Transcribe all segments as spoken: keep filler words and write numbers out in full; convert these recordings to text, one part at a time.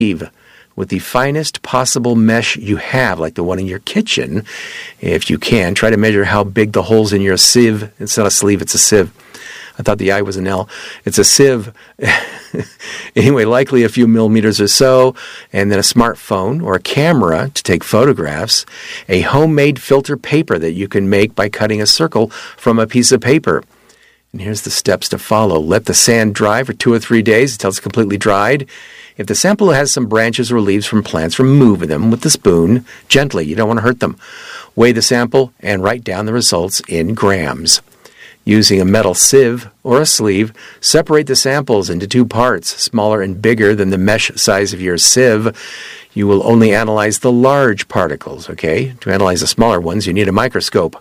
with the finest possible mesh you have, like the one in your kitchen. If you can, try to measure how big the holes in your sieve. It's not a sleeve, it's a sieve. I thought the I was an L. It's a sieve. Anyway, likely a few millimeters or so, and then a smartphone or a camera to take photographs, a homemade filter paper that you can make by cutting a circle from a piece of paper. And here's the steps to follow. Let the sand dry for two or three days until it's completely dried. If the sample has some branches or leaves from plants, remove them with the spoon gently. You don't want to hurt them. Weigh the sample and write down the results in grams. Using a metal sieve or a sleeve, separate the samples into two parts, smaller and bigger than the mesh size of your sieve. You will only analyze the large particles, okay? To analyze the smaller ones, you need a microscope.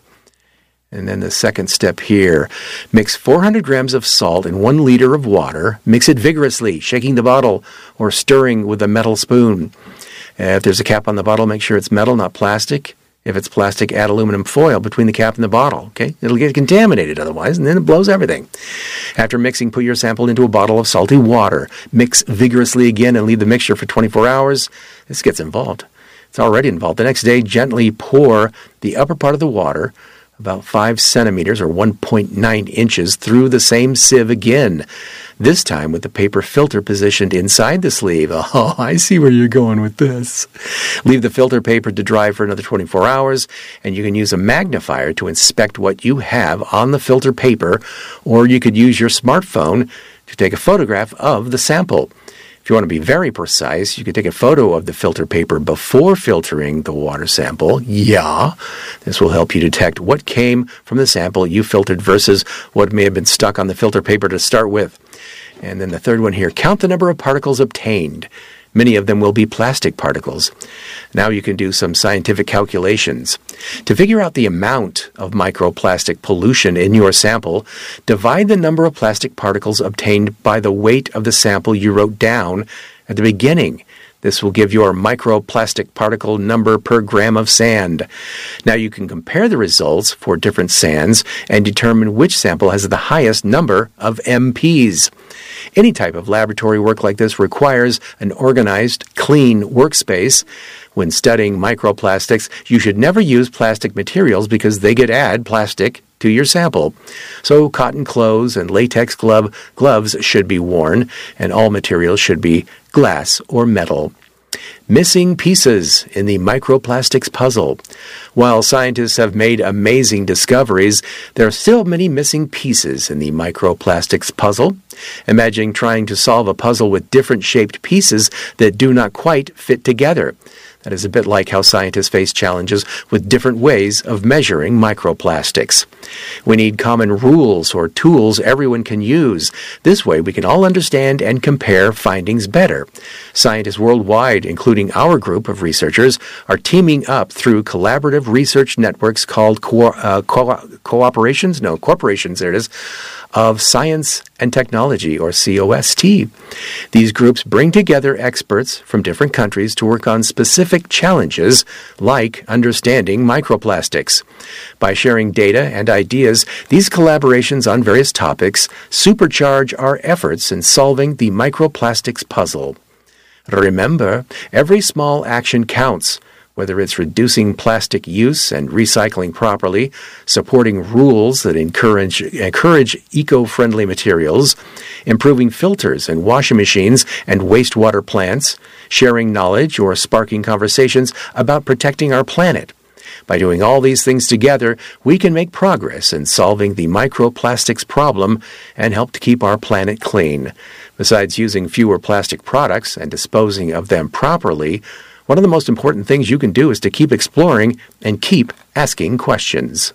And then the second step here, mix four hundred grams of salt in one liter of water. Mix it vigorously, shaking the bottle or stirring with a metal spoon. Uh, if there's a cap on the bottle, make sure it's metal, not plastic. If it's plastic, add aluminum foil between the cap and the bottle, okay? It'll get contaminated otherwise, and then it blows everything. After mixing, put your sample into a bottle of salty water. Mix vigorously again and leave the mixture for twenty-four hours. This gets involved. It's already involved. The next day, gently pour the upper part of the water, about five centimeters or one point nine inches, through the same sieve again, this time with the paper filter positioned inside the sleeve. Oh, I see where you're going with this. Leave the filter paper to dry for another twenty-four hours, and you can use a magnifier to inspect what you have on the filter paper, or you could use your smartphone to take a photograph of the sample. If you want to be very precise, you can take a photo of the filter paper before filtering the water sample. Yeah, this will help you detect what came from the sample you filtered versus what may have been stuck on the filter paper to start with. And then the third one here, count the number of particles obtained. Many of them will be plastic particles. Now you can do some scientific calculations. To figure out the amount of microplastic pollution in your sample, divide the number of plastic particles obtained by the weight of the sample you wrote down at the beginning. This will give your microplastic particle number per gram of sand. Now you can compare the results for different sands and determine which sample has the highest number of M Ps. Any type of laboratory work like this requires an organized, clean workspace. When studying microplastics, you should never use plastic materials because they could add plastic to your sample. So cotton clothes and latex glove, gloves should be worn, and all materials should be glass or metal. Missing pieces in the microplastics puzzle. While scientists have made amazing discoveries, there are still many missing pieces in the microplastics puzzle. Imagine trying to solve a puzzle with different shaped pieces that do not quite fit together. That is a bit like how scientists face challenges with different ways of measuring microplastics. We need common rules or tools everyone can use. This way we can all understand and compare findings better. Scientists worldwide, including our group of researchers, are teaming up through collaborative research networks called co- uh, co- cooperations, no, corporations, there it is, of Science and Technology, or C O S T. These groups bring together experts from different countries to work on specific challenges like understanding microplastics. By sharing data and ideas, these collaborations on various topics supercharge our efforts in solving the microplastics puzzle. Remember, every small action counts. Whether it's reducing plastic use and recycling properly, supporting rules that encourage, encourage eco-friendly materials, improving filters and washing machines and wastewater plants, sharing knowledge or sparking conversations about protecting our planet. By doing all these things together, we can make progress in solving the microplastics problem and help to keep our planet clean. Besides using fewer plastic products and disposing of them properly, one of the most important things you can do is to keep exploring and keep asking questions.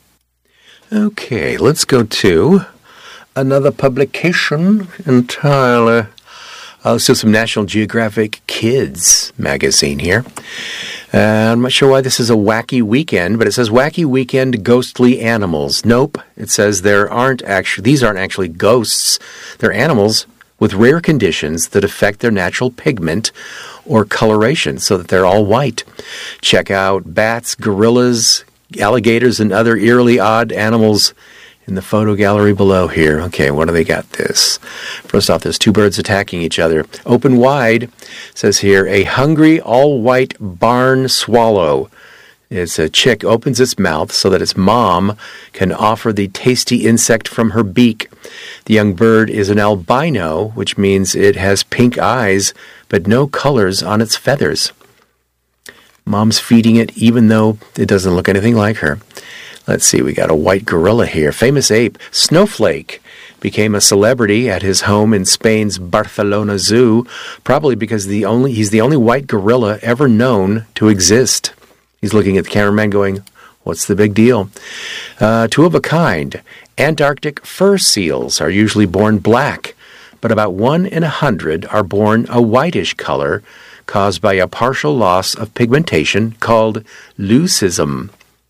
Okay, let's go to another publication entirely. Uh, let's do some National Geographic Kids magazine here. Uh, I'm not sure why this is a wacky weekend, but it says Wacky Weekend Ghostly Animals. Nope, it says there aren't actually, these aren't actually ghosts. They're animals with rare conditions that affect their natural pigment or coloration so that they're all white. Check out bats, gorillas, alligators, and other eerily odd animals in the photo gallery below here. Okay, what do they got this? First off, there's two birds attacking each other. Open wide, says here, a hungry, all-white barn swallow. It's a chick opens its mouth so that its mom can offer the tasty insect from her beak. The young bird is an albino, which means it has pink eyes, but no colors on its feathers. Mom's feeding it even though it doesn't look anything like her. Let's see, we got a white gorilla here. Famous ape, Snowflake, became a celebrity at his home in Spain's Barcelona Zoo, probably because the only he's the only white gorilla ever known to exist. He's looking at the cameraman going, what's the big deal? Uh, two of a kind. Antarctic fur seals are usually born black, but about one in a hundred are born a whitish color caused by a partial loss of pigmentation called leucism.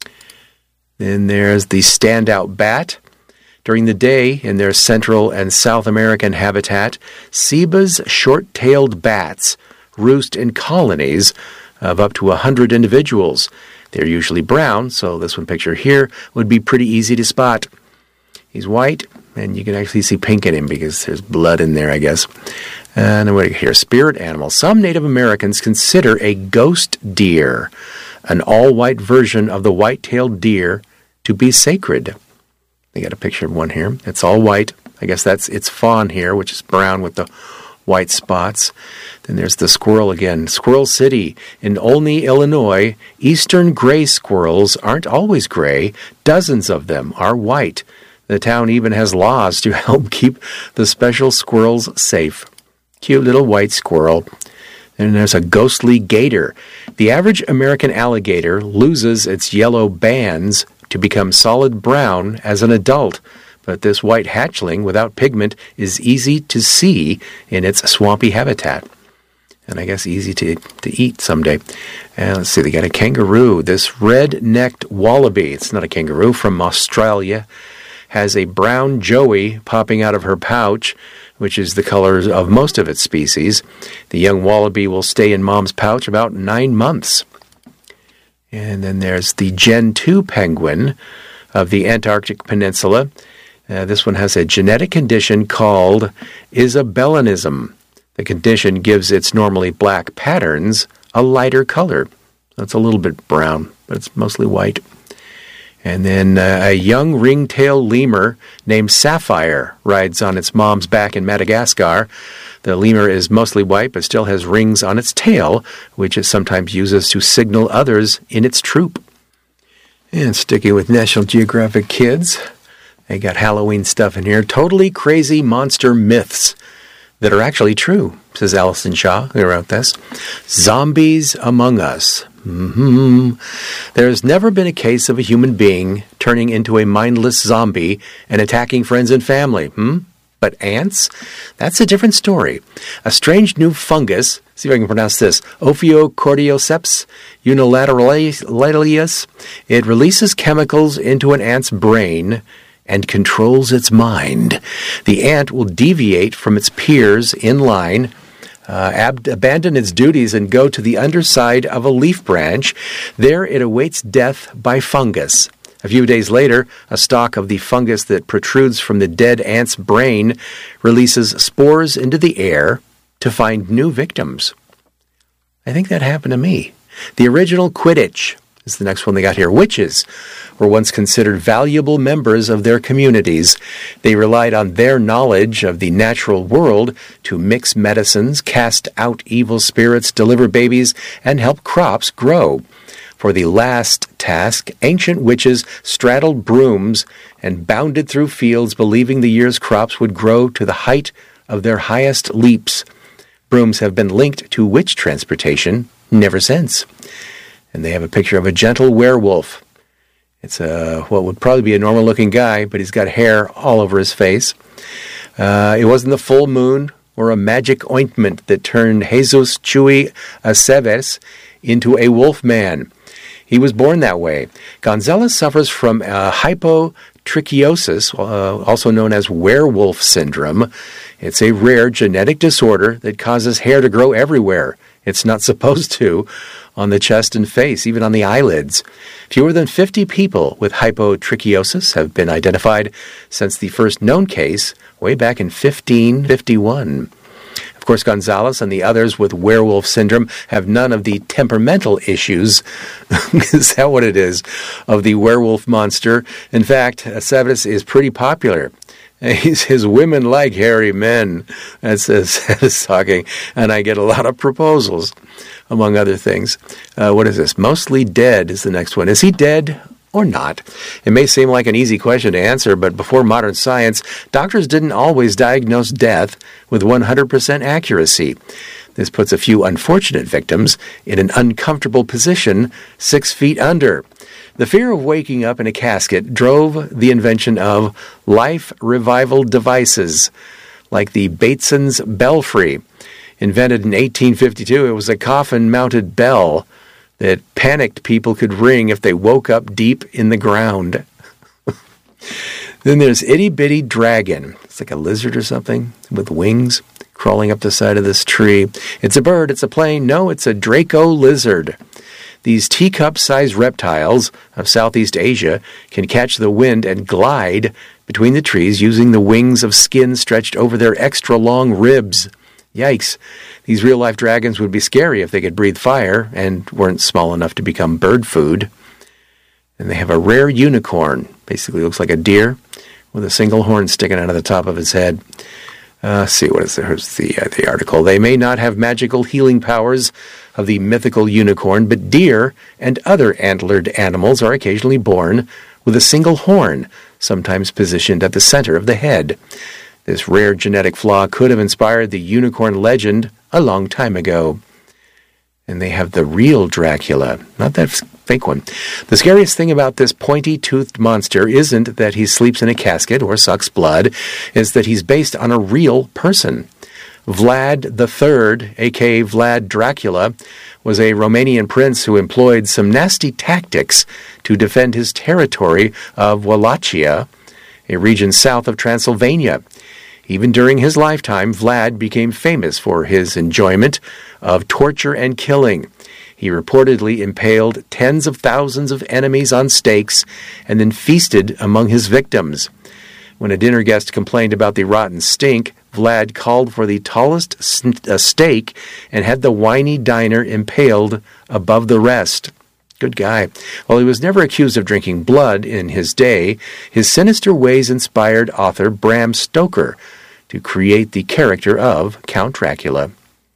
Then there's the standout bat. During the day, in their Central and South American habitat, Seba's short-tailed bats roost in colonies of up to one hundred individuals. They're usually brown, so this one picture here would be pretty easy to spot. He's white, and you can actually see pink in him because there's blood in there, I guess. And then we hear spirit animal. Some Native Americans consider a ghost deer, an all-white version of the white-tailed deer, to be sacred. They got a picture of one here. It's all white. I guess that's its fawn here, which is brown with the white spots. Then there's the squirrel again. Squirrel City in Olney, Illinois. Eastern gray squirrels aren't always gray. Dozens of them are white. The town even has laws to help keep the special squirrels safe. Cute little white squirrel. And there's a ghostly gator. The average American alligator loses its yellow bands to become solid brown as an adult, but this white hatchling without pigment is easy to see in its swampy habitat. And I guess easy to, to eat someday. And let's see, they got a kangaroo. This red-necked wallaby, it's not a kangaroo, from Australia, has a brown joey popping out of her pouch, which is the colors of most of its species. The young wallaby will stay in mom's pouch about nine months. And then there's the Gen two penguin of the Antarctic Peninsula. Uh, this one has a genetic condition called Isabellanism. The condition gives its normally black patterns a lighter color. It's a little bit brown, but it's mostly white. And then uh, a young ringtail lemur named Sapphire rides on its mom's back in Madagascar. The lemur is mostly white, but still has rings on its tail, which it sometimes uses to signal others in its troop. And sticking with National Geographic Kids, they got Halloween stuff in here. Totally crazy monster myths that are actually true, says Alison Shaw, who wrote this. Zombies among us. Mm-hmm. There's never been a case of a human being turning into a mindless zombie and attacking friends and family. Hmm? But ants? That's a different story. A strange new fungus, see if I can pronounce this, Ophiocordyceps unilateralis. It releases chemicals into an ant's brain and controls its mind. The ant will deviate from its peers in line, Uh, ab- abandon its duties and go to the underside of a leaf branch. There it awaits death by fungus. A few days later, a stalk of the fungus that protrudes from the dead ant's brain releases spores into the air to find new victims. I think that happened to me. The original Quidditch is the next one they got here. Witches were once considered valuable members of their communities. They relied on their knowledge of the natural world to mix medicines, cast out evil spirits, deliver babies, and help crops grow. For the last task, ancient witches straddled brooms and bounded through fields, believing the year's crops would grow to the height of their highest leaps. Brooms have been linked to witch transportation never since. And they have a picture of a gentle werewolf. It's a, what would probably be a normal-looking guy, but he's got hair all over his face. Uh, it wasn't the full moon or a magic ointment that turned Jesus Chuy Aceves into a wolf man. He was born that way. Gonzalez suffers from uh, hypotrichiosis, uh, also known as werewolf syndrome. It's a rare genetic disorder that causes hair to grow everywhere, It's not supposed to, on the chest and face, even on the eyelids. Fewer than fifty people with hypotrichiosis have been identified since the first known case way back in fifteen fifty-one. Of course, Gonzalez and the others with werewolf syndrome have none of the temperamental issues, is that what it is, of the werewolf monster. In fact, Aceves is pretty popular. He says, women like hairy men. That's Aceves talking, and I get a lot of proposals, among other things. Uh, what is this? Mostly dead is the next one. Is he dead or not? It may seem like an easy question to answer, but before modern science, doctors didn't always diagnose death with one hundred percent accuracy. This puts a few unfortunate victims in an uncomfortable position six feet under. The fear of waking up in a casket drove the invention of life revival devices, like the Bateson's Belfry. Invented in eighteen fifty-two, it was a coffin-mounted bell that panicked people could ring if they woke up deep in the ground. Then there's Itty Bitty Dragon. It's like a lizard or something with wings crawling up the side of this tree. It's a bird, it's a plane. No, it's a Draco lizard. These teacup-sized reptiles of Southeast Asia can catch the wind and glide between the trees using the wings of skin stretched over their extra-long ribs. Yikes. These real-life dragons would be scary if they could breathe fire and weren't small enough to become bird food. And they have a rare unicorn. Basically looks like a deer with a single horn sticking out of the top of its head. Uh, let's see, what is there? Here's the, uh, the article. They may not have magical healing powers of the mythical unicorn, but deer and other antlered animals are occasionally born with a single horn, sometimes positioned at the center of the head. This rare genetic flaw could have inspired the unicorn legend a long time ago. And they have the real Dracula, not that fake one. The scariest thing about this pointy-toothed monster isn't that he sleeps in a casket or sucks blood, it's that he's based on a real person. Vlad the Third, a k a. Vlad Dracula, was a Romanian prince who employed some nasty tactics to defend his territory of Wallachia, a region south of Transylvania. Even during his lifetime, Vlad became famous for his enjoyment of torture and killing. He reportedly impaled tens of thousands of enemies on stakes and then feasted among his victims. When a dinner guest complained about the rotten stink, Vlad called for the tallest steak and had the whiny diner impaled above the rest. Good guy. While he was never accused of drinking blood in his day, his sinister ways inspired author Bram Stoker to create the character of Count Dracula.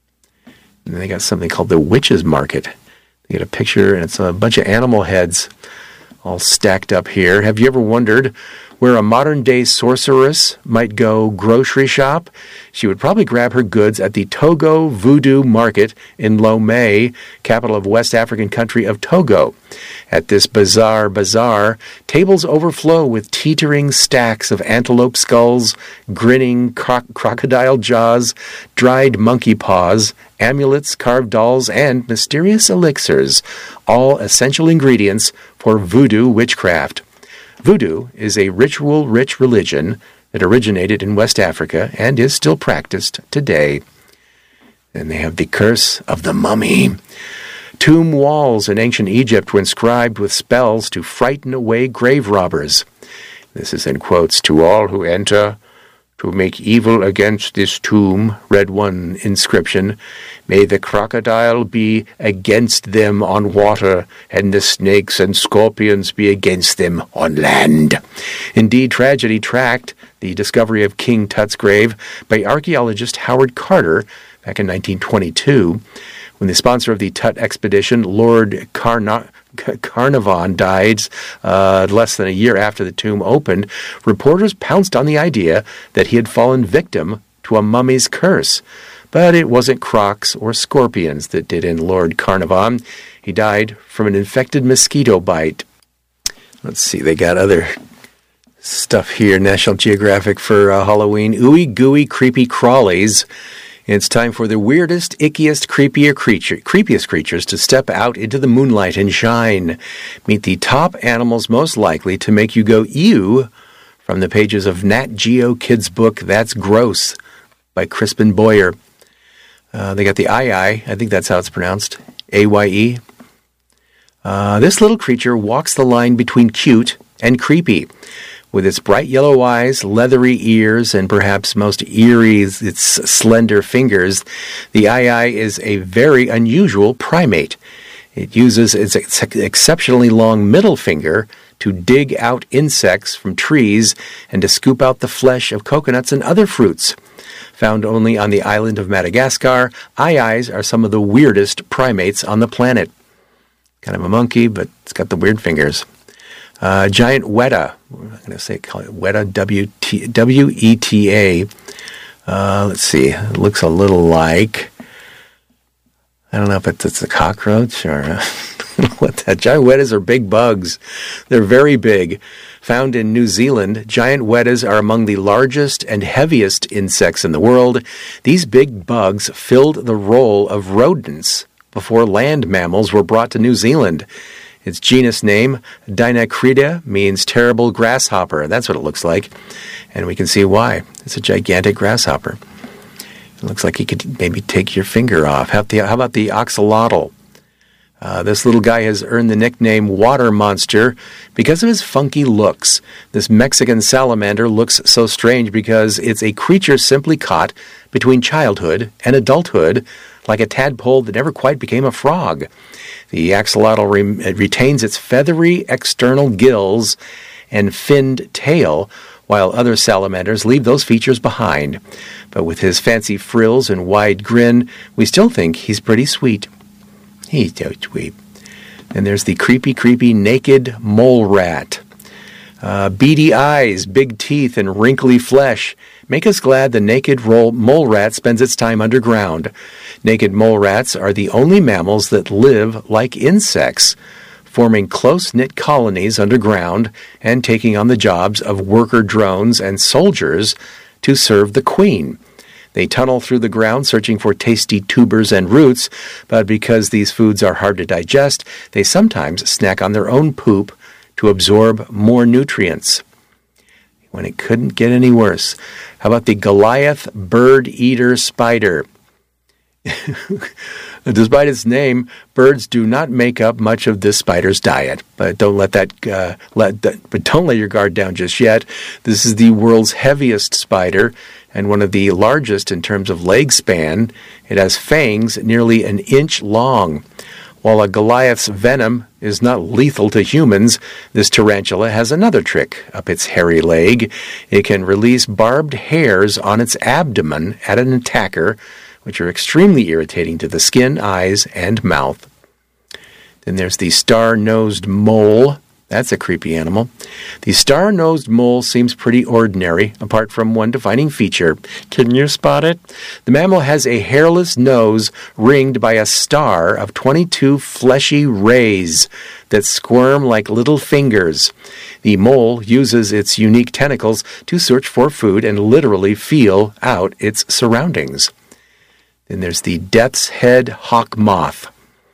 And they got something called the Witch's Market. They get a picture, and it's a bunch of animal heads all stacked up here. Have you ever wondered where a modern-day sorceress might go grocery shop? She would probably grab her goods at the Togo Voodoo Market in Lomé, capital of West African country of Togo. At this bizarre bazaar, tables overflow with teetering stacks of antelope skulls, grinning cro- crocodile jaws, dried monkey paws, amulets, carved dolls, and mysterious elixirs, all essential ingredients for voodoo witchcraft. Voodoo is a ritual-rich religion that originated in West Africa and is still practiced today. And they have the curse of the mummy. Tomb walls in ancient Egypt were inscribed with spells to frighten away grave robbers. This is in quotes. To all who enter, to make evil against this tomb, read one inscription, may the crocodile be against them on water, and the snakes and scorpions be against them on land. Indeed, tragedy tracked the discovery of King Tut's grave by archaeologist Howard Carter back in nineteen twenty-two. When the sponsor of the Tut expedition, Lord Carna- Carnarvon, died uh, less than a year after the tomb opened, reporters pounced on the idea that he had fallen victim to a mummy's curse. But it wasn't crocs or scorpions that did in Lord Carnarvon. He died from an infected mosquito bite. Let's see, they got other stuff here. National Geographic for uh, Halloween. Ooey gooey creepy crawlies. It's time for the weirdest, ickiest, creepier creature, creepiest creatures to step out into the moonlight and shine. Meet the top animals most likely to make you go ew from the pages of Nat Geo Kids' book That's Gross by Crispin Boyer. Uh, they got the aye-aye. I think that's how it's pronounced. A Y E. Uh, this little creature walks the line between cute and creepy. With its bright yellow eyes, leathery ears, and perhaps most eerie its slender fingers, the aye-aye is a very unusual primate. It uses its ex- exceptionally long middle finger to dig out insects from trees and to scoop out the flesh of coconuts and other fruits. Found only on the island of Madagascar, aye-ayes are some of the weirdest primates on the planet. Kind of a monkey, but it's got the weird fingers. Uh, giant weta. I'm going to say call it weta, W E T A. Uh, let's see. It looks a little like, I don't know if it's, it's a cockroach or uh, what that. Giant wetas are big bugs. They're very big. Found in New Zealand, giant wetas are among the largest and heaviest insects in the world. These big bugs filled the role of rodents before land mammals were brought to New Zealand. Its genus name, Dinacrida, means terrible grasshopper. That's what it looks like. And we can see why. It's a gigantic grasshopper. It looks like you could maybe take your finger off. How about the, how about the axolotl? Uh, this little guy has earned the nickname Water Monster because of his funky looks. This Mexican salamander looks so strange because it's a creature simply caught between childhood and adulthood, like a tadpole that never quite became a frog. The axolotl re- retains its feathery external gills and finned tail, while other salamanders leave those features behind. But with his fancy frills and wide grin, we still think he's pretty sweet. He's so sweet. And there's the creepy, creepy naked mole rat. Uh, beady eyes, big teeth, and wrinkly flesh make us glad the naked mole rat spends its time underground. Naked mole rats are the only mammals that live like insects, forming close-knit colonies underground and taking on the jobs of worker drones and soldiers to serve the queen. They tunnel through the ground searching for tasty tubers and roots, but because these foods are hard to digest, they sometimes snack on their own poop to absorb more nutrients. When it couldn't get any worse. How about the Goliath bird-eater spider? Despite its name, birds do not make up much of this spider's diet. But don't let that uh, let that, but don't let your guard down just yet. This is the world's heaviest spider and one of the largest in terms of leg span. It has fangs nearly an inch long. While a Goliath's venom is not lethal to humans, this tarantula has another trick up its hairy leg. It can release barbed hairs on its abdomen at an attacker, which are extremely irritating to the skin, eyes, and mouth. Then there's the star-nosed mole. That's a creepy animal. The star-nosed mole seems pretty ordinary, apart from one defining feature. Can you spot it? The mammal has a hairless nose ringed by a star of twenty-two fleshy rays that squirm like little fingers. The mole uses its unique tentacles to search for food and literally feel out its surroundings. Then there's the death's head hawk moth.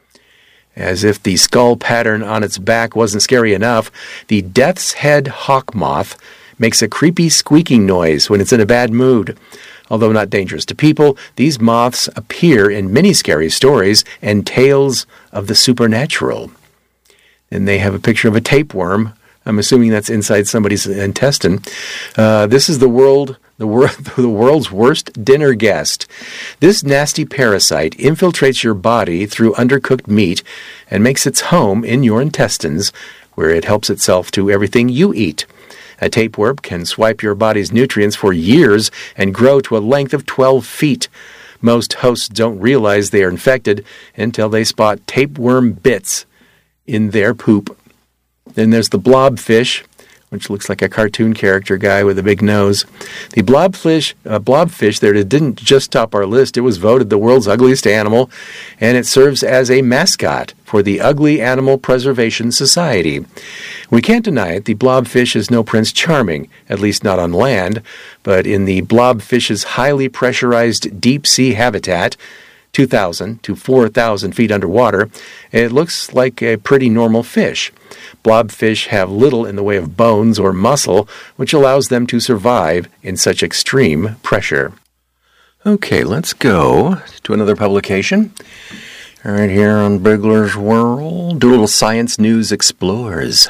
As if the skull pattern on its back wasn't scary enough, the death's head hawk moth makes a creepy squeaking noise when it's in a bad mood. Although not dangerous to people, these moths appear in many scary stories and tales of the supernatural. And they have a picture of a tapeworm. I'm assuming that's inside somebody's intestine. Uh, this is the world, the, wor- the world's worst dinner guest. This nasty parasite infiltrates your body through undercooked meat and makes its home in your intestines, where it helps itself to everything you eat. A tapeworm can swipe your body's nutrients for years and grow to a length of twelve feet. Most hosts don't realize they are infected until they spot tapeworm bits in their poop. Then there's the blobfish, which looks like a cartoon character guy with a big nose. The blobfish, uh, blobfish there didn't just top our list. It was voted the world's ugliest animal, and it serves as a mascot for the Ugly Animal Preservation Society. We can't deny it, the blobfish is no Prince Charming, at least not on land, but in the blobfish's highly pressurized deep-sea habitat, two thousand to four thousand feet underwater, it looks like a pretty normal fish. Blobfish have little in the way of bones or muscle, which allows them to survive in such extreme pressure. Okay, let's go to another publication. All right, here on Bigler's World, Doolittle Science News Explores.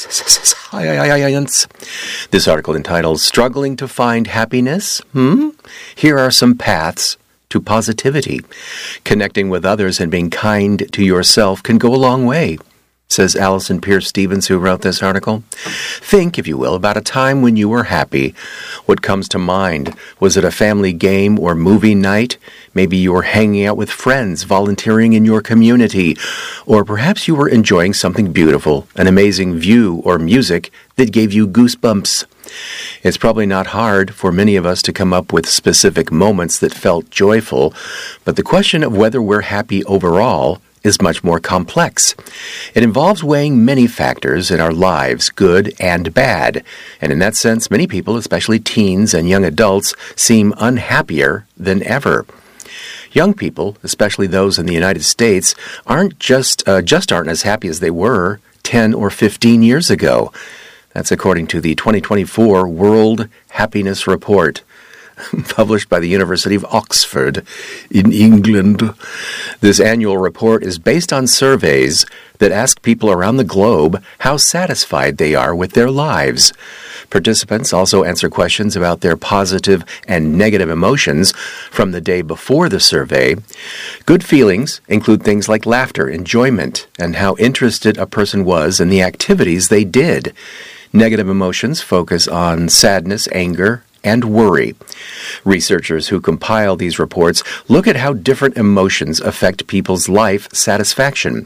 Science. This article entitled, Struggling to Find Happiness? Hmm? Here are some paths to positivity. Connecting with others and being kind to yourself can go a long way, says Allison Pierce Stevens, who wrote this article. Think, if you will, about a time when you were happy. What comes to mind? Was it a family game or movie night? Maybe you were hanging out with friends, volunteering in your community. Or perhaps you were enjoying something beautiful, an amazing view or music that gave you goosebumps. It's probably not hard for many of us to come up with specific moments that felt joyful, but the question of whether we're happy overall is much more complex. It involves weighing many factors in our lives, good and bad. And in that sense, many people, especially teens and young adults, seem unhappier than ever. Young people, especially those in the United States, aren't just uh, just aren't as happy as they were ten or fifteen years ago. That's according to the twenty twenty-four World Happiness Report, published by the University of Oxford in England. This annual report is based on surveys that ask people around the globe how satisfied they are with their lives. Participants also answer questions about their positive and negative emotions from the day before the survey. Good feelings include things like laughter, enjoyment, and how interested a person was in the activities they did. Negative emotions focus on sadness, anger, and worry. Researchers who compile these reports look at how different emotions affect people's life satisfaction.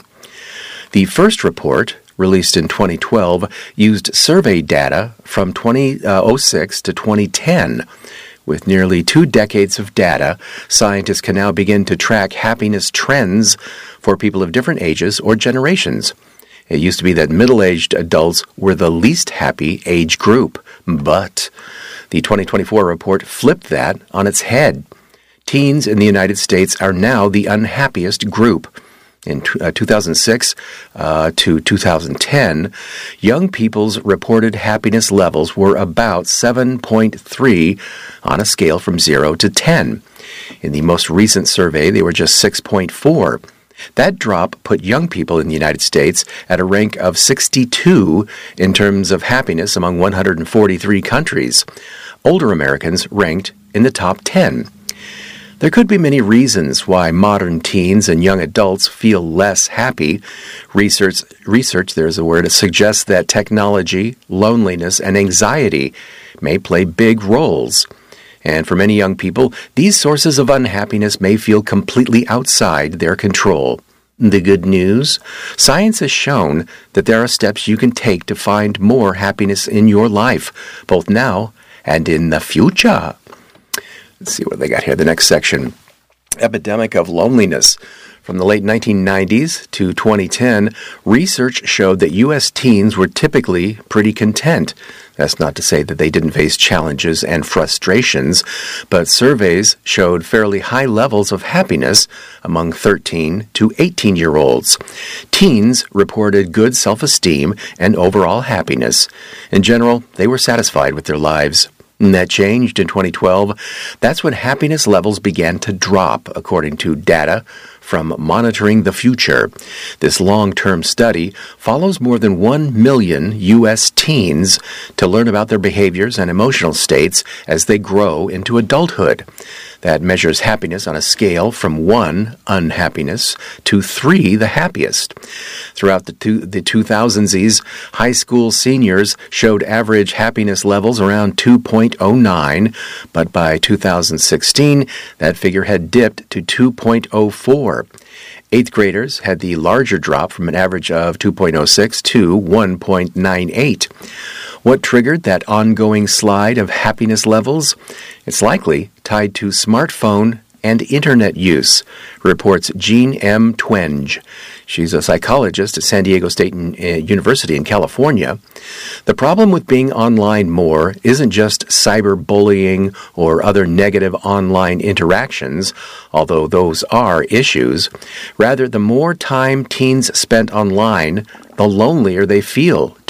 The first report, released in twenty twelve, used survey data from two thousand six to twenty ten. With nearly two decades of data, scientists can now begin to track happiness trends for people of different ages or generations. It used to be that middle-aged adults were the least happy age group, but the twenty twenty-four report flipped that on its head. Teens in the United States are now the unhappiest group. In uh, two thousand six uh, to two thousand ten, young people's reported happiness levels were about seven point three on a scale from zero to ten. In the most recent survey, they were just six point four. That drop put young people in the United States at a rank of sixty-two in terms of happiness among one hundred forty-three countries. Older Americans ranked in the top ten. There could be many reasons why modern teens and young adults feel less happy. Research, research, there's a word, suggests that technology, loneliness, and anxiety may play big roles. And for many young people, these sources of unhappiness may feel completely outside their control. The good news? Science has shown that there are steps you can take to find more happiness in your life, both now and in the future. Let's see what they got here. The next section. Epidemic of loneliness. From the late nineteen nineties to twenty ten, research showed that U S teens were typically pretty content. That's not to say that they didn't face challenges and frustrations, but surveys showed fairly high levels of happiness among thirteen to eighteen-year-olds. Teens reported good self-esteem and overall happiness. In general, they were satisfied with their lives. And that changed in twenty twelve. That's when happiness levels began to drop, according to data from Monitoring the Future. This long-term study follows more than one million U S teens to learn about their behaviors and emotional states as they grow into adulthood. That measures happiness on a scale from one, unhappiness, to three, the happiest. Throughout the, two, the two thousands, high school seniors showed average happiness levels around two point oh nine, but by two thousand sixteen, that figure had dipped to two point oh four. Eighth graders had the larger drop from an average of two point oh six to one point nine eight. What triggered that ongoing slide of happiness levels? It's likely tied to smartphone and internet use, reports Jean M. Twenge. She's a psychologist at San Diego State University in California. The problem with being online more isn't just cyberbullying or other negative online interactions, although those are issues. Rather, the more time teens spent online, the lonelier they feel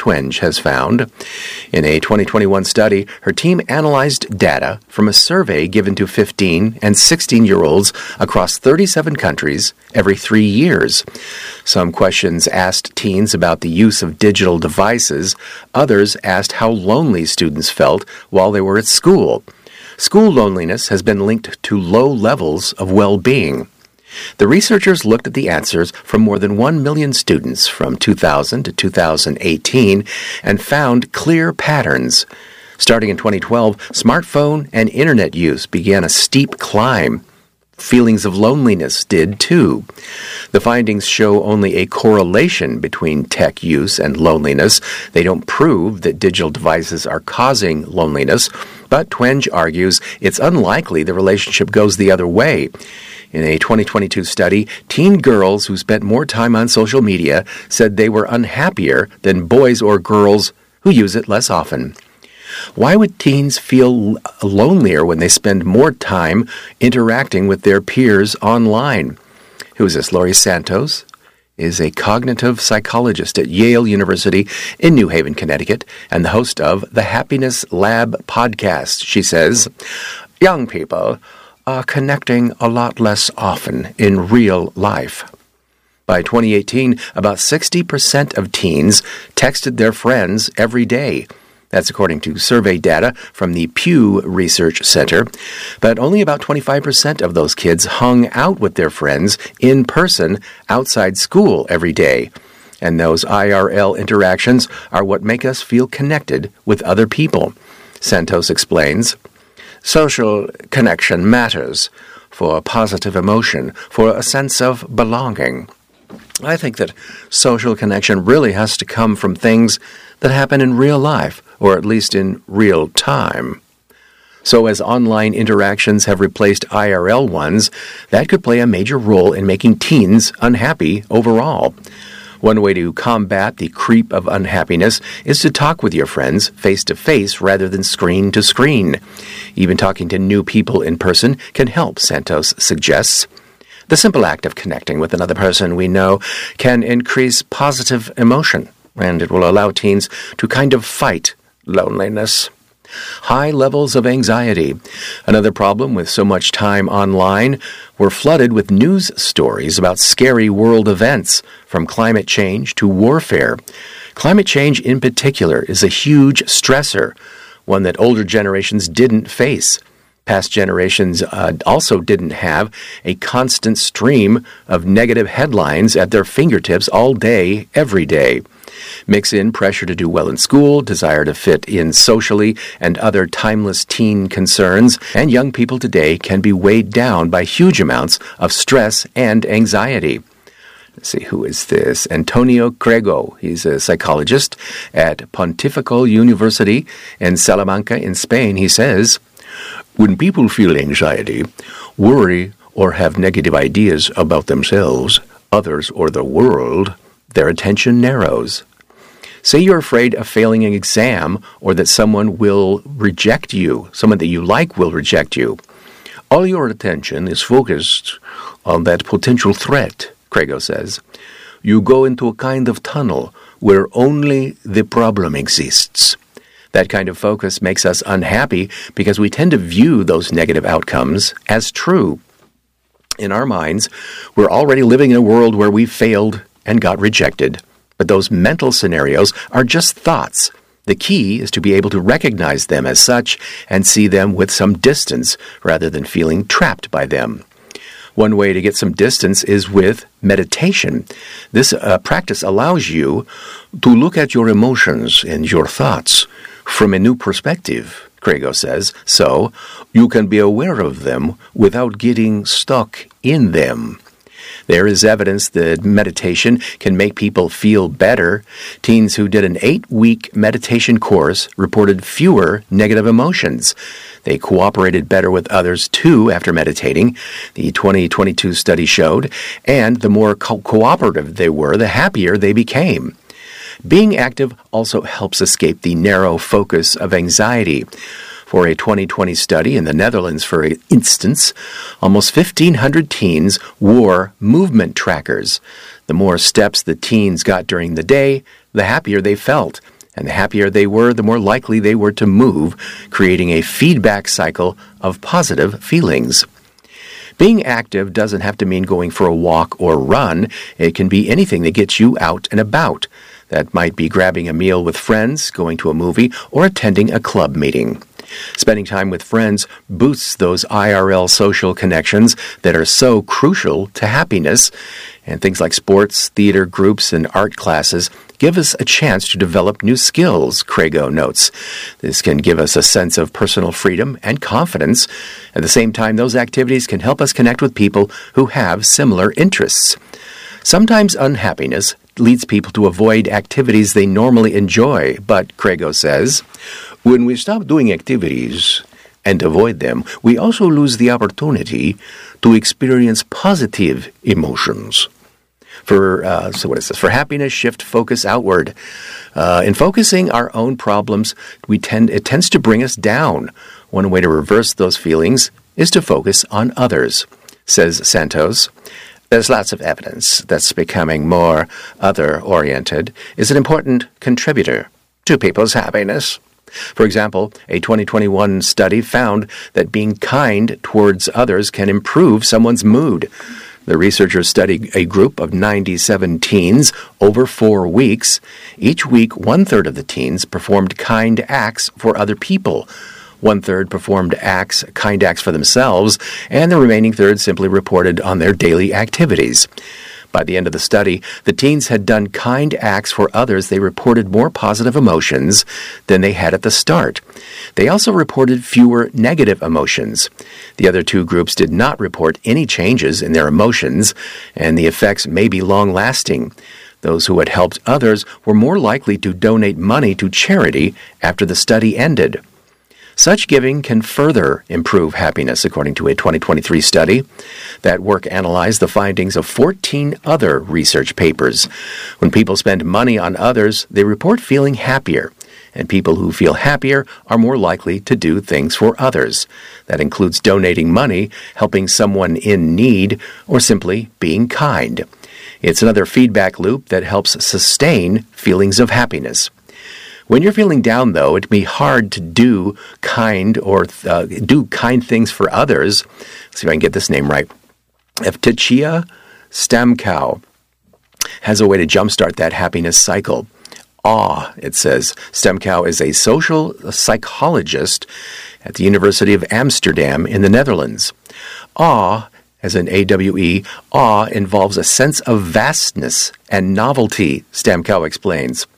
Twenge has found. In a twenty twenty-one study, her team analyzed data from a survey given to fifteen and sixteen-year-olds across thirty-seven countries every three years. Some questions asked teens about the use of digital devices. Others asked how lonely students felt while they were at school. School loneliness has been linked to low levels of well-being. The researchers looked at the answers from more than one million students from two thousand to two thousand eighteen and found clear patterns. Starting in twenty twelve, smartphone and internet use began a steep climb. Feelings of loneliness did too. The findings show only a correlation between tech use and loneliness. They don't prove that digital devices are causing loneliness, but Twenge argues it's unlikely the relationship goes the other way. In a twenty twenty-two study, teen girls who spent more time on social media said they were unhappier than boys or girls who use it less often. Why would teens feel lonelier when they spend more time interacting with their peers online? Who is this? Laurie Santos is a cognitive psychologist at Yale University in New Haven, Connecticut, and the host of the Happiness Lab podcast. She says, young people are connecting a lot less often in real life. By twenty eighteen, about sixty percent of teens texted their friends every day. That's according to survey data from the Pew Research Center. But only about twenty-five percent of those kids hung out with their friends in person outside school every day. And those I R L interactions are what make us feel connected with other people. Santos explains, social connection matters for positive emotion, for a sense of belonging. I think that social connection really has to come from things that happen in real life, or at least in real time. So as online interactions have replaced I R L ones, that could play a major role in making teens unhappy overall. One way to combat the creep of unhappiness is to talk with your friends face-to-face rather than screen-to-screen. Even talking to new people in person can help, Santos suggests. The simple act of connecting with another person we know can increase positive emotion, and it will allow teens to kind of fight loneliness. High levels of anxiety. Another problem with so much time online, we're flooded with news stories about scary world events, from climate change to warfare. Climate change in particular is a huge stressor, one that older generations didn't face. Past generations uh, also didn't have a constant stream of negative headlines at their fingertips all day, every day. Mix in pressure to do well in school, desire to fit in socially, and other timeless teen concerns, and young people today can be weighed down by huge amounts of stress and anxiety. Let's see, who is this? Antonio Crego. He's a psychologist at Pontifical University in Salamanca in Spain. He says, when people feel anxiety, worry, or have negative ideas about themselves, others, or the world, their attention narrows. Say you're afraid of failing an exam or that someone will reject you, someone that you like will reject you. All your attention is focused on that potential threat, Crego says. You go into a kind of tunnel where only the problem exists. That kind of focus makes us unhappy because we tend to view those negative outcomes as true. In our minds, we're already living in a world where we failed and got rejected. But those mental scenarios are just thoughts. The key is to be able to recognize them as such and see them with some distance rather than feeling trapped by them. One way to get some distance is with meditation. This uh, practice allows you to look at your emotions and your thoughts from a new perspective, Crego says, so you can be aware of them without getting stuck in them. There is evidence that meditation can make people feel better. Teens who did an eight-week meditation course reported fewer negative emotions. They cooperated better with others, too, after meditating, the twenty twenty-two study showed, and the more co- cooperative they were, the happier they became. Being active also helps escape the narrow focus of anxiety. For a twenty twenty study in the Netherlands, for instance, almost fifteen hundred teens wore movement trackers. The more steps the teens got during the day, the happier they felt. And the happier they were, the more likely they were to move, creating a feedback cycle of positive feelings. Being active doesn't have to mean going for a walk or run. It can be anything that gets you out and about. That might be grabbing a meal with friends, going to a movie, or attending a club meeting. Spending time with friends boosts those I R L social connections that are so crucial to happiness. And things like sports, theater groups, and art classes give us a chance to develop new skills, Crago notes. This can give us a sense of personal freedom and confidence. At the same time, those activities can help us connect with people who have similar interests. Sometimes unhappiness leads people to avoid activities they normally enjoy, but Crago says, when we stop doing activities and avoid them, we also lose the opportunity to experience positive emotions. For uh, so what is this? For happiness, shift focus outward. Uh, in focusing our own problems, we tend it tends to bring us down. One way to reverse those feelings is to focus on others, says Santos. There's lots of evidence that's becoming more other-oriented is an important contributor to people's happiness. For example, a twenty twenty-one study found that being kind towards others can improve someone's mood. The researchers studied a group of ninety-seven teens over four weeks. Each week, one-third of the teens performed kind acts for other people. One-third performed acts, kind acts for themselves, and the remaining third simply reported on their daily activities. By the end of the study, the teens had done kind acts for others. They reported more positive emotions than they had at the start. They also reported fewer negative emotions. The other two groups did not report any changes in their emotions, and the effects may be long-lasting. Those who had helped others were more likely to donate money to charity after the study ended. Such giving can further improve happiness, according to a twenty twenty-three study. That work analyzed the findings of fourteen other research papers. When people spend money on others, they report feeling happier, and people who feel happier are more likely to do things for others. That includes donating money, helping someone in need, or simply being kind. It's another feedback loop that helps sustain feelings of happiness. When you're feeling down, though, it can be hard to do kind or uh, do kind things for others. Let's see if I can get this name right. Evtechia Stamkow has a way to jumpstart that happiness cycle. Awe, it says. Stamkow is a social psychologist at the University of Amsterdam in the Netherlands. Awe, as in A W E, awe involves a sense of vastness and novelty, Stamkow explains.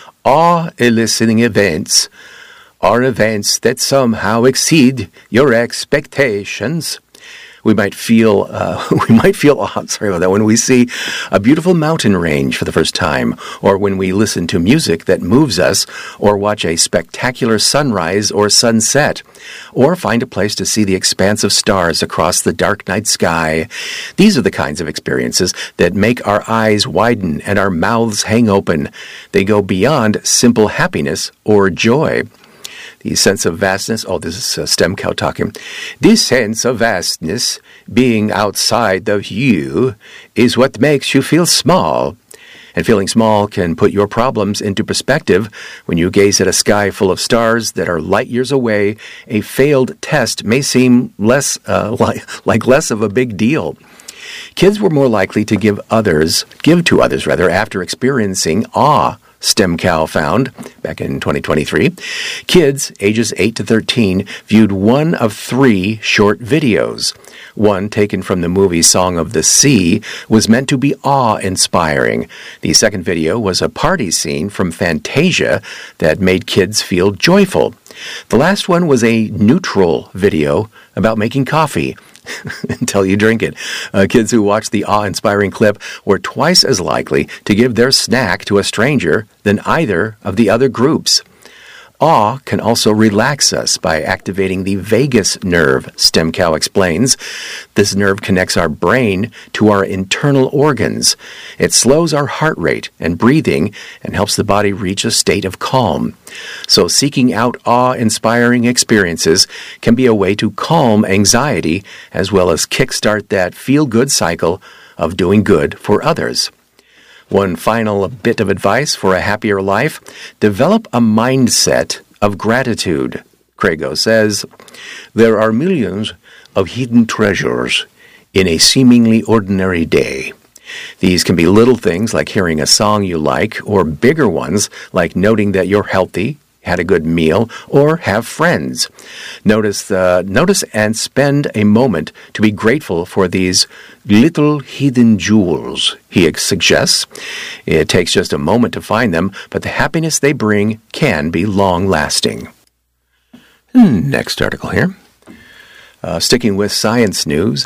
Awe-eliciting events are events that somehow exceed your expectations. We might feel uh, we might feel awe, sorry about that, when we see a beautiful mountain range for the first time, or when we listen to music that moves us, or watch a spectacular sunrise or sunset, or find a place to see the expanse of stars across the dark night sky. These are the kinds of experiences that make our eyes widen and our mouths hang open. They go beyond simple happiness or joy. The sense of vastness, oh, this is uh, Stamkow talking. This sense of vastness, being outside of you, is what makes you feel small. And feeling small can put your problems into perspective. When you gaze at a sky full of stars that are light years away, a failed test may seem less uh, like, like less of a big deal. Kids were more likely to give others, give to others rather, after experiencing awe, Stamkow found back in twenty twenty-three. Kids ages eight to thirteen viewed one of three short videos. One, taken from the movie Song of the Sea, was meant to be awe-inspiring. The second video was a party scene from Fantasia that made kids feel joyful. The last one was a neutral video about making coffee until you drink it. Uh, kids who watched the awe-inspiring clip were twice as likely to give their snack to a stranger than either of the other groups. Awe can also relax us by activating the vagus nerve, Stamkow explains. This nerve connects our brain to our internal organs. It slows our heart rate and breathing and helps the body reach a state of calm. So seeking out awe-inspiring experiences can be a way to calm anxiety as well as kickstart that feel-good cycle of doing good for others. One final bit of advice for a happier life: develop a mindset of gratitude. Crago says, "There are millions of hidden treasures in a seemingly ordinary day. These can be little things like hearing a song you like, or bigger ones like noting that you're healthy, had a good meal, or have friends. Notice the, notice and spend a moment to be grateful for these little hidden jewels," he suggests. It takes just a moment to find them, but the happiness they bring can be long-lasting. Next article here. Uh, sticking with science news,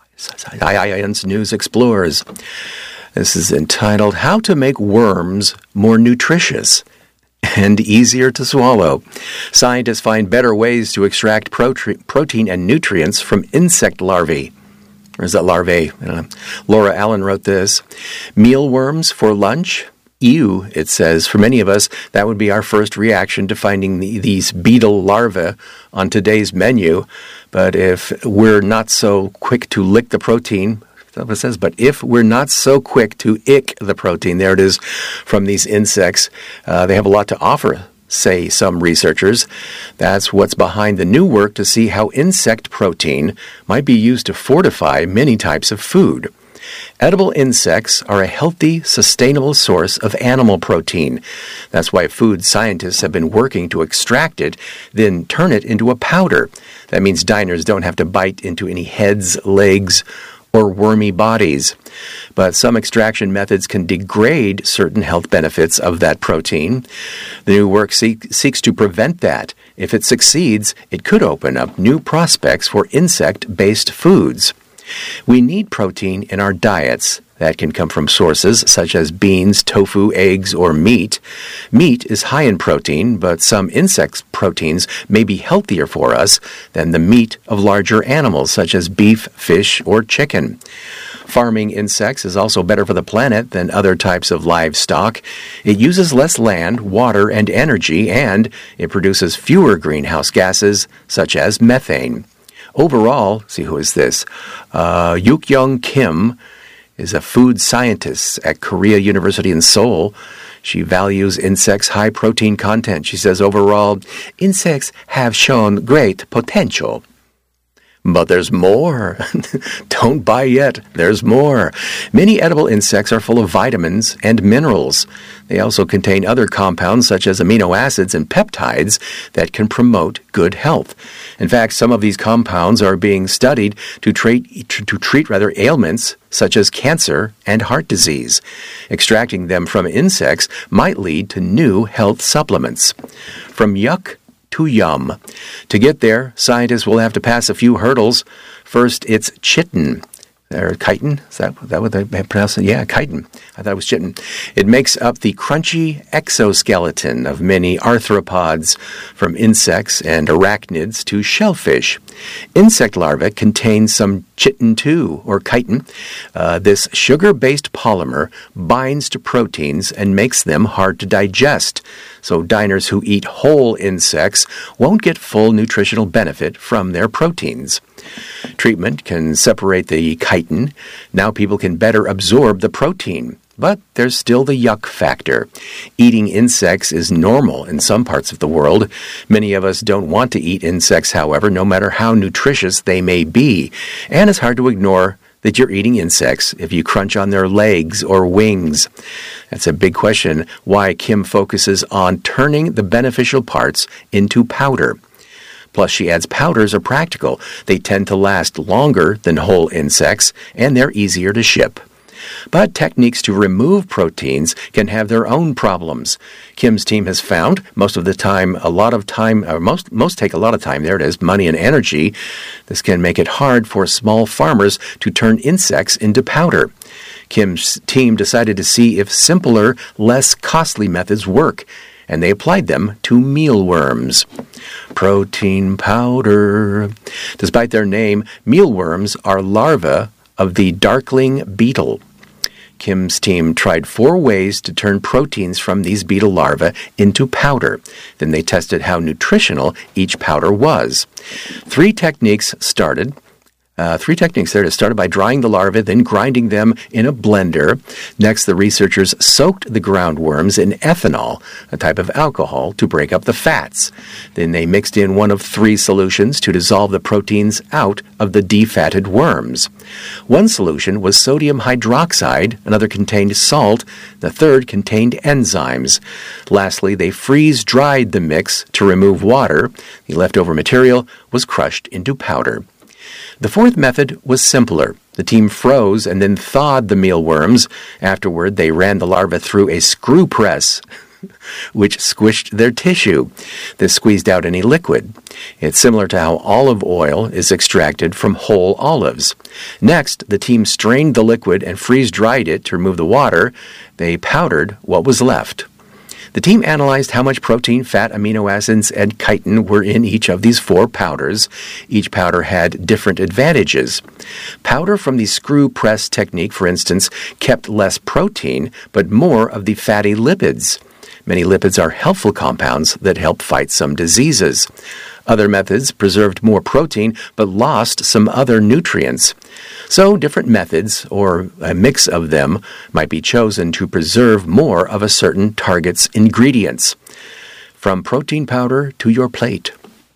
Science News Explores. This is entitled, "How to Make Worms More Nutritious and Easier to Swallow. Scientists find better ways to extract prote- protein and nutrients from insect larvae." Or is that larvae? I don't know. Laura Allen wrote this. "Mealworms for lunch? Ew," it says. For many of us, that would be our first reaction to finding the, these beetle larvae on today's menu. But if we're not so quick to lick the protein, that's what it says, but if we're not so quick to ick the protein, there it is, from these insects, uh, they have a lot to offer, say some researchers. That's what's behind the new work to see how insect protein might be used to fortify many types of food. Edible insects are a healthy, sustainable source of animal protein. That's why food scientists have been working to extract it, then turn it into a powder. That means diners don't have to bite into any heads, legs, or wormy bodies. But some extraction methods can degrade certain health benefits of that protein. The new work seek, seeks to prevent that. If it succeeds, it could open up new prospects for insect-based foods. We need protein in our diets. That can come from sources such as beans, tofu, eggs, or meat. Meat is high in protein, but some insect proteins may be healthier for us than the meat of larger animals such as beef, fish, or chicken. Farming insects is also better for the planet than other types of livestock. It uses less land, water, and energy, and it produces fewer greenhouse gases such as methane. Overall, see who is this? Uh, Yuk-Young Kim is a food scientist at Korea University in Seoul. She values insects' high protein content. She says overall, insects have shown great potential. But there's more. Don't buy yet. There's more. Many edible insects are full of vitamins and minerals. They also contain other compounds such as amino acids and peptides that can promote good health. In fact, some of these compounds are being studied to treat, to, to treat rather ailments such as cancer and heart disease. Extracting them from insects might lead to new health supplements. From yuck to yum. To get there, scientists will have to pass a few hurdles. First, it's chitin. Or chitin? Is that, is that what they pronounce it? Yeah, chitin. I thought it was chitin. It makes up the crunchy exoskeleton of many arthropods, from insects and arachnids to shellfish. Insect larvae contain some chitin too, or chitin. Uh, this sugar-based polymer binds to proteins and makes them hard to digest. So diners who eat whole insects won't get full nutritional benefit from their proteins. Treatment can separate the chitin. Now people can better absorb the protein. But there's still the yuck factor. Eating insects is normal in some parts of the world. Many of us don't want to eat insects, however, no matter how nutritious they may be. And it's hard to ignore that you're eating insects if you crunch on their legs or wings. That's a big question why Kim focuses on turning the beneficial parts into powder. Plus, she adds powders are practical. They tend to last longer than whole insects, and they're easier to ship. But techniques to remove proteins can have their own problems. Kim's team has found most of the time, a lot of time, or most, most take a lot of time, there it is, money and energy. This can make it hard for small farmers to turn insects into powder. Kim's team decided to see if simpler, less costly methods work, and they applied them to mealworms. Protein powder. Despite their name, mealworms are larvae of the darkling beetle. Kim's team tried four ways to turn proteins from these beetle larvae into powder. Then they tested how nutritional each powder was. Three techniques started Uh, three techniques there. It started by drying the larvae, then grinding them in a blender. Next, the researchers soaked the ground worms in ethanol, a type of alcohol, to break up the fats. Then they mixed in one of three solutions to dissolve the proteins out of the defatted worms. One solution was sodium hydroxide, another contained salt, the third contained enzymes. Lastly, they freeze-dried the mix to remove water. The leftover material was crushed into powder. The fourth method was simpler. The team froze and then thawed the mealworms. Afterward, they ran the larvae through a screw press, which squished their tissue. This squeezed out any liquid. It's similar to how olive oil is extracted from whole olives. Next, the team strained the liquid and freeze-dried it to remove the water. They powdered what was left. The team analyzed how much protein, fat, amino acids, and chitin were in each of these four powders. Each powder had different advantages. Powder from the screw press technique, for instance, kept less protein, but more of the fatty lipids. Many lipids are helpful compounds that help fight some diseases. Other methods preserved more protein, but lost some other nutrients. So different methods, or a mix of them, might be chosen to preserve more of a certain target's ingredients. From protein powder to your plate.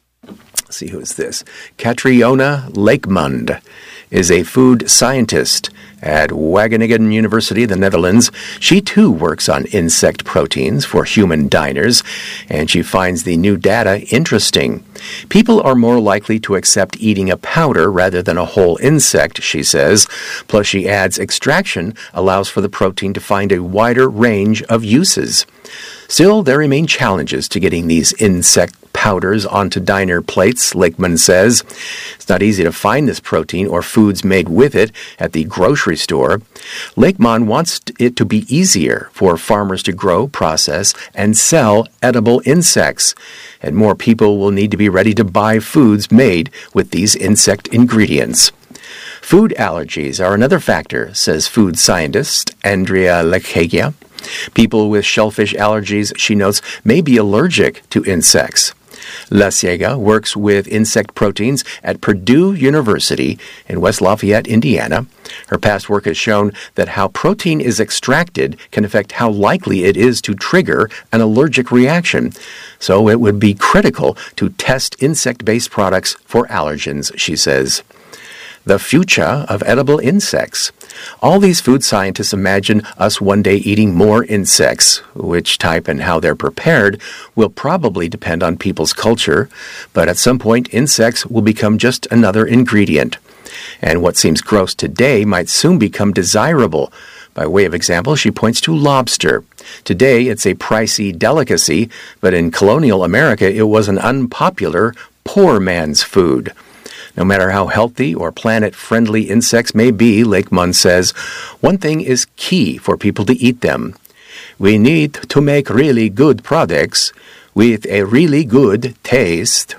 Let's see, who is this? Catriona Lakemund is a food scientist at Wageningen University, the Netherlands. She too works on insect proteins for human diners, and she finds the new data interesting. People are more likely to accept eating a powder rather than a whole insect, she says. Plus, she adds, extraction allows for the protein to find a wider range of uses. Still, there remain challenges to getting these insect powders onto diner plates, Lakeman says. It's not easy to find this protein or foods made with it at the grocery store. Lakeman wants it to be easier for farmers to grow, process, and sell edible insects. And more people will need to be ready to buy foods made with these insect ingredients. Food allergies are another factor, says food scientist Andrea Lechagia. People with shellfish allergies, she notes, may be allergic to insects. Lechagia works with insect proteins at Purdue University in West Lafayette, Indiana. Her past work has shown that how protein is extracted can affect how likely it is to trigger an allergic reaction. So it would be critical to test insect-based products for allergens, she says. The future of edible insects. All these food scientists imagine us one day eating more insects. Which type and how they're prepared will probably depend on people's culture, but at some point insects will become just another ingredient. And what seems gross today might soon become desirable. By way of example, she points to lobster. Today it's a pricey delicacy, but in colonial America it was an unpopular poor man's food. No matter how healthy or planet-friendly insects may be, Lakeman says, one thing is key for people to eat them. We need to make really good products with a really good taste.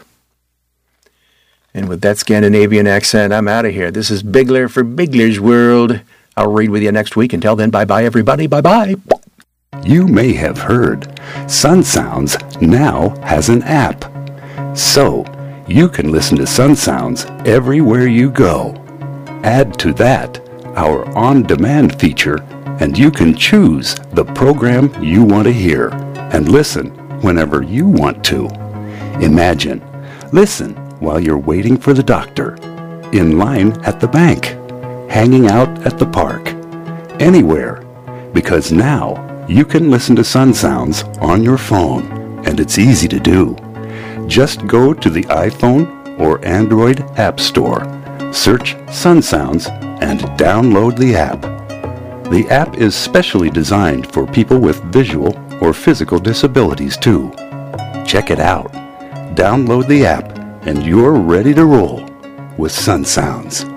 And with that Scandinavian accent, I'm out of here. This is Bigler for Bigler's World. I'll read with you next week. Until then, bye-bye, everybody. Bye-bye. You may have heard Sun Sounds now has an app. So, you can listen to Sun Sounds everywhere you go. Add to that our on-demand feature, and you can choose the program you want to hear and listen whenever you want to. Imagine, listen while you're waiting for the doctor, in line at the bank, hanging out at the park, anywhere, because now you can listen to Sun Sounds on your phone, and it's easy to do. Just go to the iPhone or Android App Store, search Sun Sounds, and download the app. The app is specially designed for people with visual or physical disabilities too. Check it out. Download the app, and you're ready to roll with Sun Sounds.